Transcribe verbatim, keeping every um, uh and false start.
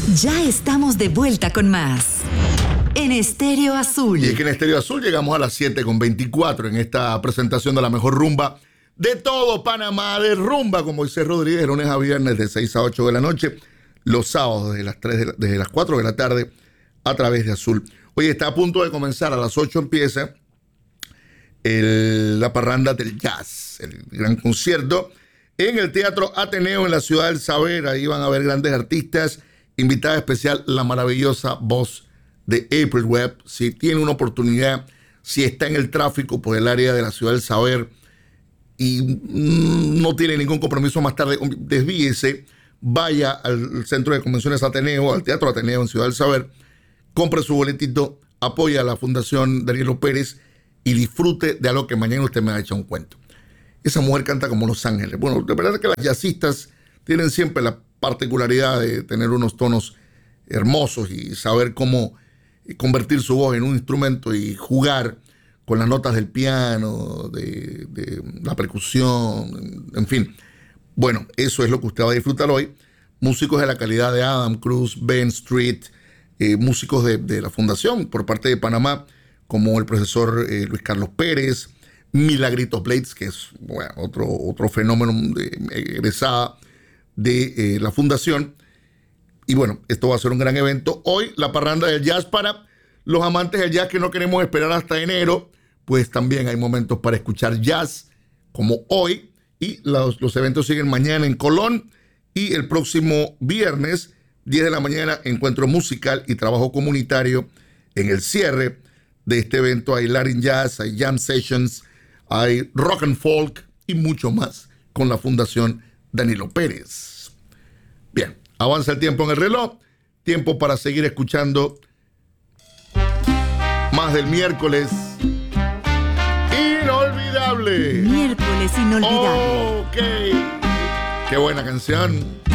Ya estamos de vuelta con más en Estéreo Azul. Y es que en Estéreo Azul llegamos a las siete con veinticuatro en esta presentación de la mejor rumba de todo Panamá, de rumba con Moisés Rodríguez, lunes a viernes de seis a ocho de la noche, los sábados desde las, tres de la, desde las cuatro de la tarde a través de Azul. Oye, está a punto de comenzar, a las ocho empieza el, la parranda del jazz, el gran concierto en el Teatro Ateneo en la Ciudad del Saber. Ahí van a haber grandes artistas. Invitada especial, la maravillosa voz de April Webb. Si tiene una oportunidad, si está en el tráfico por el área de la Ciudad del Saber y no tiene ningún compromiso más tarde, desvíese, vaya al Centro de Convenciones Ateneo, al Teatro Ateneo en Ciudad del Saber, compre su boletito, apoya a la Fundación Danilo Pérez y disfrute de algo que mañana usted me va a echar un cuento. Esa mujer canta como Los Ángeles. Bueno, de verdad que las jazzistas tienen siempre la particularidad de tener unos tonos hermosos y saber cómo convertir su voz en un instrumento y jugar con las notas del piano, de, de la percusión, en fin. Bueno, eso es lo que usted va a disfrutar hoy. Músicos de la calidad de Adam Cruz, Ben Street, eh, músicos de, de la Fundación por parte de Panamá, como el profesor eh, Luis Carlos Pérez, Milagritos Blades, que es bueno, otro, otro fenómeno de, egresada de eh, la Fundación. Y bueno, esto va a ser un gran evento. Hoy la parranda del jazz para los amantes del jazz que no queremos esperar hasta enero, pues también hay momentos para escuchar jazz como hoy. Y los, los eventos siguen mañana en Colón y el próximo viernes, diez de la mañana, encuentro musical y trabajo comunitario en el cierre de este evento. Hay Latin Jazz, hay Jam Sessions, hay Rock and Folk y mucho más con la Fundación Danilo Pérez. Bien, avanza el tiempo en el reloj, tiempo para seguir escuchando más del miércoles inolvidable. Miércoles inolvidable. Ok, qué buena canción.